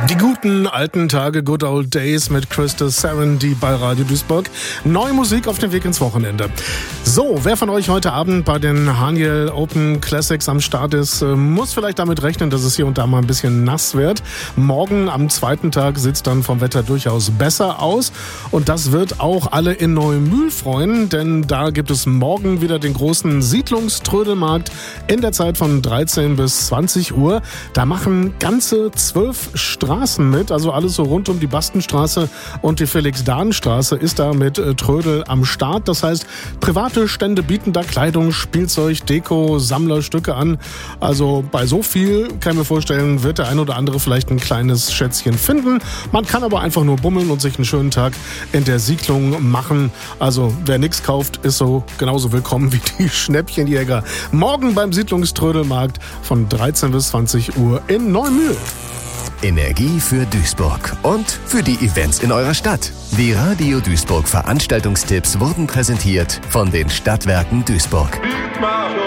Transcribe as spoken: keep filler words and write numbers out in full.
Die guten alten Tage, Good Old Days mit Crystal Serenity bei Radio Duisburg. Neue Musik auf dem Weg ins Wochenende. So, wer von euch heute Abend bei den Haniel Open Classics am Start ist, muss vielleicht damit rechnen, dass es hier und da mal ein bisschen nass wird. Morgen am zweiten Tag sieht es dann vom Wetter durchaus besser aus. Und das wird auch alle in Neumühl freuen, denn da gibt es morgen wieder den großen Siedlungströdelmarkt in der Zeit von dreizehn bis zwanzig Uhr. Da machen ganze zwölf Straßen mit, also alles so rund um die Bastenstraße und die Felix-Dahn-Straße ist da mit äh, Trödel am Start. Das heißt, private Stände bieten da Kleidung, Spielzeug, Deko, Sammlerstücke an. Also bei so viel, kann ich mir vorstellen, wird der ein oder andere vielleicht ein kleines Schätzchen finden. Man kann aber einfach nur bummeln und sich einen schönen Tag in der Siedlung machen. Also wer nichts kauft, ist so genauso willkommen wie die Schnäppchenjäger. Morgen beim Siedlungströdelmarkt von dreizehn bis zwanzig Uhr in Neumühl. Energie für Duisburg und für die Events in eurer Stadt. Die Radio Duisburg Veranstaltungstipps wurden präsentiert von den Stadtwerken Duisburg.